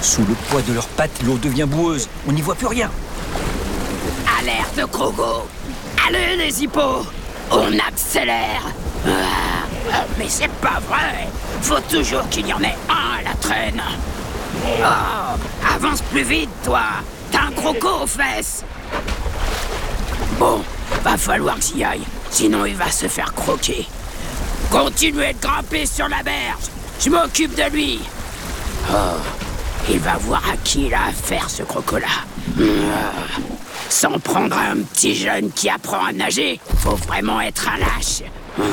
Sous le poids de leurs pattes, l'eau devient boueuse. On n'y voit plus rien. Alerte Krogo! Allez les hippos! On accélère! Mais c'est pas vrai! Faut toujours qu'il y en ait un à la traîne! Oh, avance plus vite, toi! T'as un croco aux fesses! Bon, va falloir que j'y aille, sinon il va se faire croquer. Continuez de grimper sur la berge! Je m'occupe de lui! Oh, il va voir à qui il a affaire, ce croco-là. S'en prendre à un petit jeune qui apprend à nager, faut vraiment être un lâche.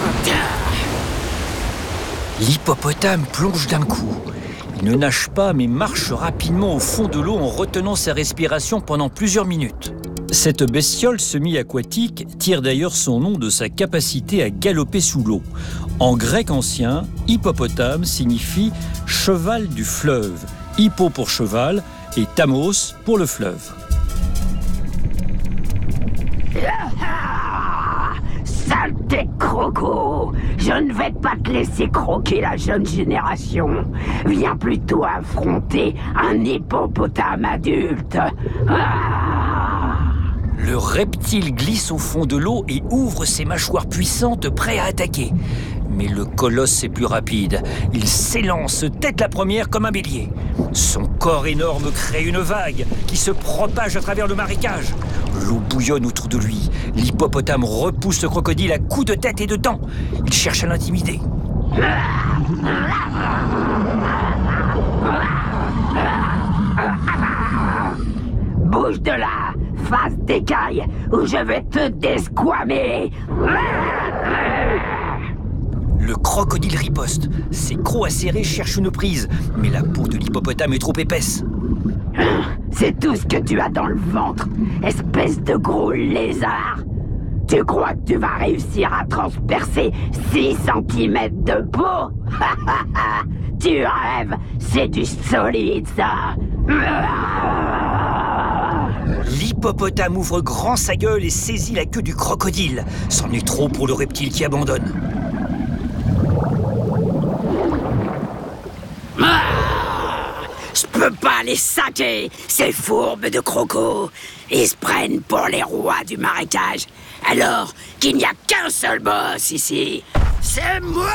L'hippopotame plonge d'un coup. Il ne nage pas, mais marche rapidement au fond de l'eau en retenant sa respiration pendant plusieurs minutes. Cette bestiole semi-aquatique tire d'ailleurs son nom de sa capacité à galoper sous l'eau. En grec ancien, hippopotame signifie cheval du fleuve. Hippo pour cheval et tamos pour le fleuve. Saleté croco! Je ne vais pas te laisser croquer la jeune génération. Viens plutôt affronter un hippopotame adulte. Le reptile glisse au fond de l'eau et ouvre ses mâchoires puissantes, prêt à attaquer. Mais le colosse est plus rapide. Il s'élance tête la première comme un bélier. Son corps énorme crée une vague qui se propage à travers le marécage. L'eau bouillonne autour de lui. L'hippopotame repousse le crocodile à coups de tête et de dents. Il cherche à l'intimider. Bouge de là, face d'écaille, ou je vais te desquamer. Le crocodile riposte. Ses crocs acérés cherchent une prise, mais la peau de l'hippopotame est trop épaisse. C'est tout ce que tu as dans le ventre, espèce de gros lézard. Tu crois que tu vas réussir à transpercer 6 cm de peau? Tu rêves, c'est du solide ça. L'hippopotame ouvre grand sa gueule et saisit la queue du crocodile. C'en est trop pour le reptile qui abandonne. Je peux pas les saquer, ces fourbes de crocos. Ils se prennent pour les rois du marécage, alors qu'il n'y a qu'un seul boss ici. C'est moi!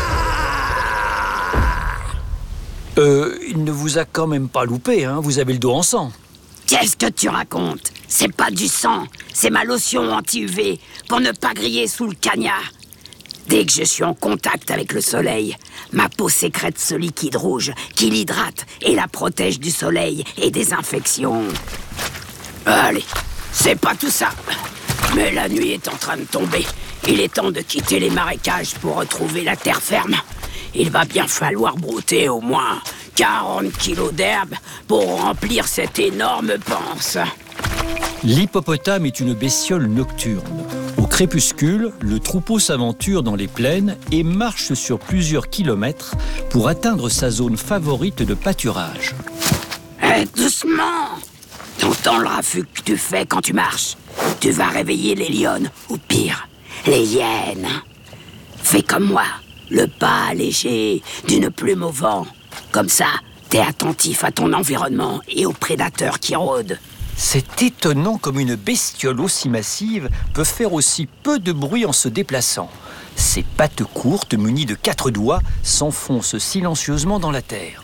Il ne vous a quand même pas loupé, hein? Vous avez le dos en sang. Qu'est-ce que tu racontes? C'est pas du sang, c'est ma lotion anti-UV pour ne pas griller sous le cagnard. Dès que je suis en contact avec le soleil, ma peau sécrète ce liquide rouge qui l'hydrate et la protège du soleil et des infections. Allez, c'est pas tout ça. Mais la nuit est en train de tomber. Il est temps de quitter les marécages pour retrouver la terre ferme. Il va bien falloir brouter au moins 40 kilos d'herbe pour remplir cette énorme panse. L'hippopotame est une bestiole nocturne. Au crépuscule, le troupeau s'aventure dans les plaines et marche sur plusieurs kilomètres pour atteindre sa zone favorite de pâturage. Doucement! T'entends le raffut que tu fais quand tu marches? Tu vas réveiller les lionnes, ou pire, les hyènes. Fais comme moi, le pas léger, d'une plume au vent. Comme ça, t'es attentif à ton environnement et aux prédateurs qui rôdent. C'est étonnant comme une bestiole aussi massive peut faire aussi peu de bruit en se déplaçant. Ses pattes courtes, munies de 4 doigts, s'enfoncent silencieusement dans la terre.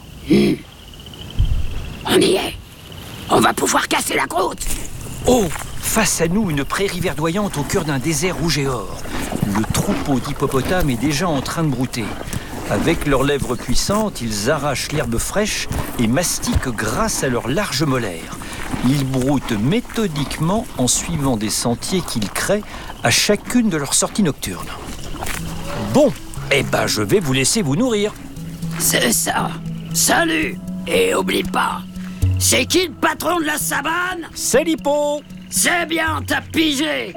On y est. On va pouvoir casser la croûte. Oh! Face à nous, une prairie verdoyante au cœur d'un désert rouge et or. Le troupeau d'hippopotames est déjà en train de brouter. Avec leurs lèvres puissantes, ils arrachent l'herbe fraîche et mastiquent grâce à leurs larges molaires. Ils broutent méthodiquement en suivant des sentiers qu'ils créent à chacune de leurs sorties nocturnes. Bon, je vais vous laisser vous nourrir. C'est ça. Salut. Et oublie pas, c'est qui le patron de la savane? C'est l'hippo. C'est bien, t'as pigé.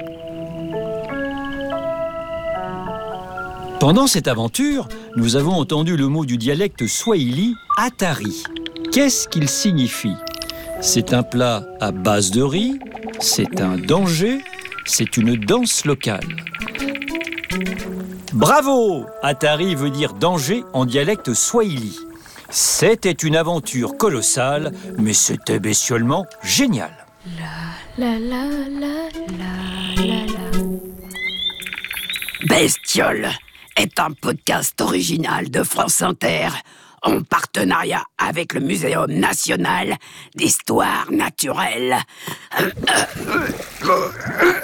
Pendant cette aventure, nous avons entendu le mot du dialecte swahili, atari. Qu'est-ce qu'il signifie? C'est un plat à base de riz, c'est un danger, c'est une danse locale. Bravo! Atari veut dire danger en dialecte swahili. C'était une aventure colossale, mais c'était bestiolement génial. La la la la la la. Bestiole est un podcast original de France Inter en partenariat avec le Muséum national d'histoire naturelle.